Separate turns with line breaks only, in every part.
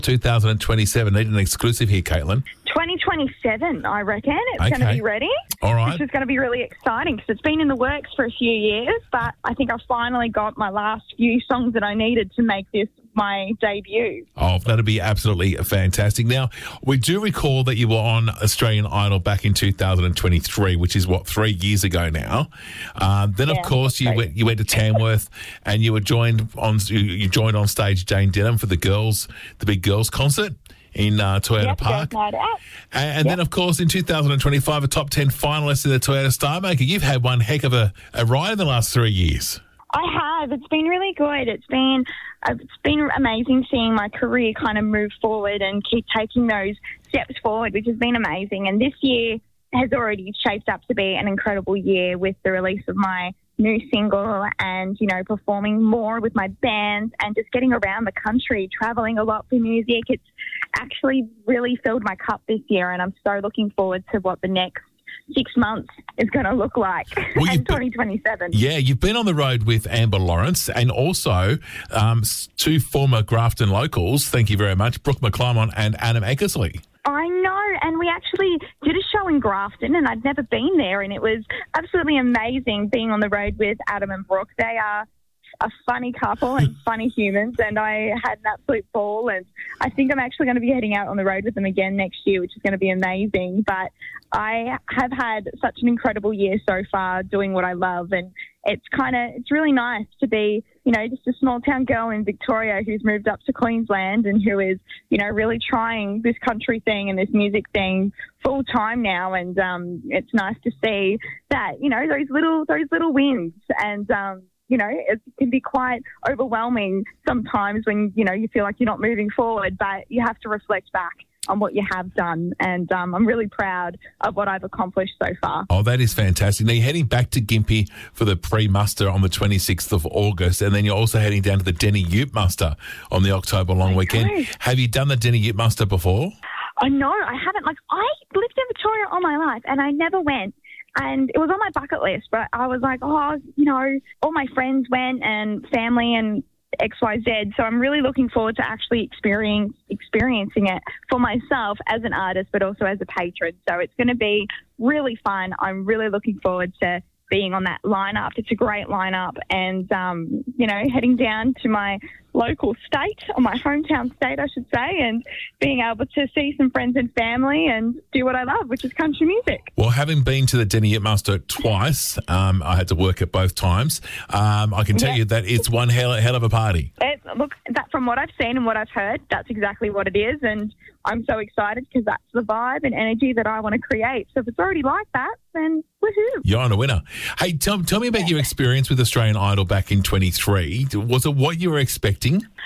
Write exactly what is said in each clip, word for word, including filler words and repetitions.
two thousand twenty-seven, need an exclusive here, Caitlin.
twenty twenty-seven, I reckon. It's
Okay.
going to be ready.
All right.
Which is going to be really exciting because it's been in the works for a few years, but I think I've finally got my last few songs that I needed to make this my debut.
Oh, that'd be absolutely fantastic. Now, we do recall that you were on Australian Idol back in two thousand twenty-three, which is, what, three years ago now. Uh, then,
Yeah,
of course, you
right.
went you went to Tamworth and you were joined on you, you joined on stage Jane Denham for the girls, the big girls concert in uh, Toyota
Yep,
Park.
Girls Night Out.
And, and then, of course, in two thousand twenty-five, a top ten finalist in the Toyota Star Maker. You've had one heck of a, a ride in the last three years.
I have. It's been really good. It's been it's been amazing seeing my career kind of move forward and keep taking those steps forward, which has been amazing. And this year has already shaped up to be an incredible year with the release of my new single and, you know, performing more with my band and just getting around the country, traveling a lot for music. It's actually really filled my cup this year, and I'm so looking forward to what the next six months is going to look like
Well,
in
you've been-
twenty twenty-seven.
Yeah, you've been on the road with Amber Lawrence and also um, s- two former Grafton locals, thank you very much, Brooke McClymont and Adam Eckersley.
I know, and we actually did a show in Grafton, and I'd never been there, and it was absolutely amazing being on the road with Adam and Brooke. They are a funny couple and funny humans, and I had an absolute ball, and I think I'm actually going to be heading out on the road with them again next year, which is going to be amazing. But I have had such an incredible year so far doing what I love, and it's kind of, it's really nice to be, you know, just a small town girl in Victoria who's moved up to Queensland and who is, you know, really trying this country thing and this music thing full time now. And um, it's nice to see that, you know, those little, those little wins. And, um, you know, it can be quite overwhelming sometimes when, you know, you feel like you're not moving forward, but you have to reflect back on what you have done. And um, I'm really proud of what I've accomplished so far.
Oh, that is fantastic. Now, you're heading back to Gympie for the pre-muster on the twenty-sixth of August, and then you're also heading down to the Denny Ute muster on the October long weekend.
know.
Have you done the Denny Ute muster before?
I know, I haven't. Like, I lived in Victoria all my life, and I never went. And it was on my bucket list, but I was like, oh, you know, all my friends went and family and X Y Z. So I'm really looking forward to actually experience, experiencing it for myself as an artist, but also as a patron. So it's going to be really fun. I'm really looking forward to being on that lineup. It's a great lineup, and, um, you know, heading down to my local state, or my hometown state, I should say, and being able to see some friends and family and do what I love, which is country music.
Well, having been to the Denny Ute muster twice, um, I had to work it both times. Um, I can tell
Yeah.
you that it's one hell, hell of a party.
It, look, that from what I've seen and what I've heard, that's exactly what it is, and I'm so excited because that's the vibe and energy that I want to create. So if it's already like that, then woohoo.
You're on a winner. Hey, tell, tell me about your experience with Australian Idol back in twenty-three. Was it what you were expecting?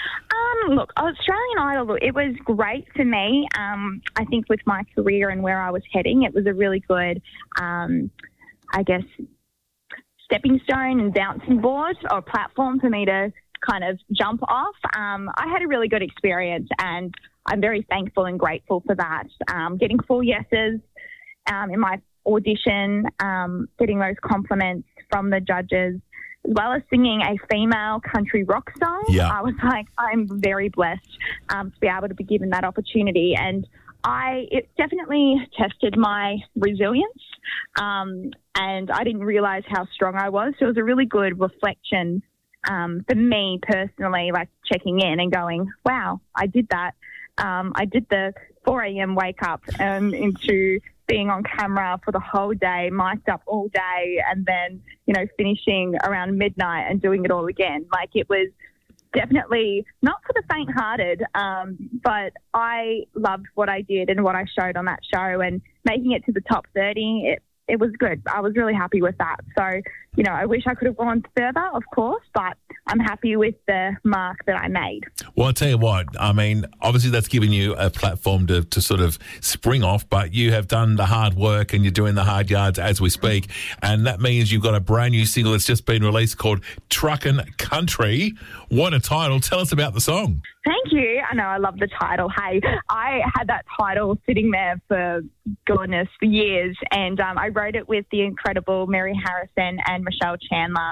Um, look, Australian Idol, look, it was great for me. Um, I think with my career and where I was heading, it was a really good, um, I guess, stepping stone and bouncing board or platform for me to kind of jump off. Um, I had a really good experience, and I'm very thankful and grateful for that. Um, getting four yeses um, in my audition, um, getting those compliments from the judges, as well as singing a female country rock song.
Yeah.
I was like, I'm very blessed um, to be able to be given that opportunity. And I, it definitely tested my resilience, um, and I didn't realise how strong I was. So it was a really good reflection um, for me personally, like checking in and going, wow, I did that. Um, I did the four a.m. wake up um, into being on camera for the whole day, mic'd up all day, and then, you know, finishing around midnight and doing it all again. Like, it was definitely not for the faint-hearted, um, but I loved what I did and what I showed on that show, and making it to the top thirty, it, it was good. I was really happy with that. So, you know, I wish I could have gone further, of course, but I'm happy with the mark that I made.
Well, I'll tell you what, I mean, obviously that's given you a platform to, to sort of spring off, but you have done the hard work and you're doing the hard yards as we speak. And that means you've got a brand new single that's just been released called Truckin' Country. What a title. Tell us about the song.
Thank you. I know, I love the title. Hey, I had that title sitting there for goodness, for years. And um, I wrote it with the incredible Mary Harrison and Michelle Chandler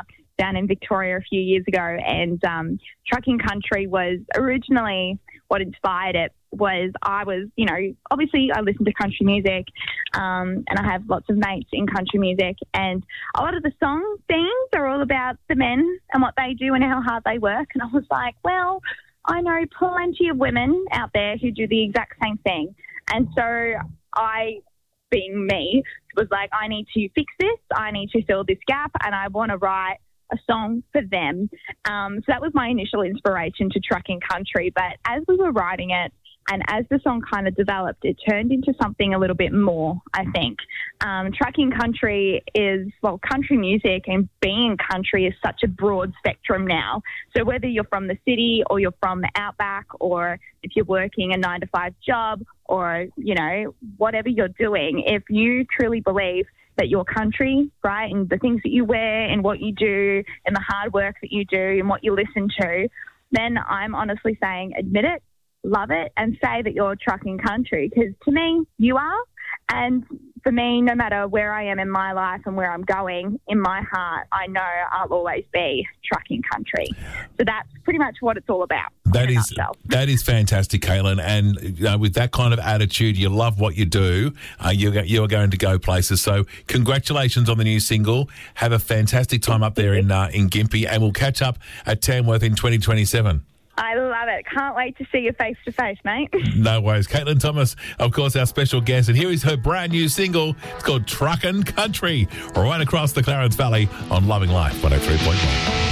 down in Victoria a few years ago, and um, Trucking Country was originally what inspired it. Was I was, you know, obviously I listen to country music, um, and I have lots of mates in country music, and a lot of the song themes are all about the men and what they do and how hard they work. And I was like, well, I know plenty of women out there who do the exact same thing. And so I, being me, was like, I need to fix this. I need to fill this gap, and I want to write a song for them. Um, so that was my initial inspiration to Trucking Country. But as we were writing it, and as the song kind of developed, it turned into something a little bit more, I think. Um, Trucking Country is, well, country music and being country is such a broad spectrum now. So whether you're from the city or you're from the outback, or if you're working a nine to five job, or, you know, whatever you're doing, if you truly believe that your country, right, and the things that you wear and what you do and the hard work that you do and what you listen to, then I'm honestly saying admit it, love it, and say that you're Trucking Country, because to me, you are. And for me, no matter where I am in my life and where I'm going, in my heart, I know I'll always be Trucking Country. So that's pretty much what it's all about.
That is that is fantastic, Caitlin. And you know, with that kind of attitude, you love what you do. Uh, you're you're going to go places. So congratulations on the new single. Have a fantastic time up there in uh, in Gympie, and we'll catch up at Tamworth in twenty twenty-seven.
I love it. Can't wait to see you face to face, mate.
No worries. Caitlin Thomas, of course, our special guest. And here is her brand new single. It's called Truckin' Country, right across the Clarence Valley on Loving Life one oh three point one.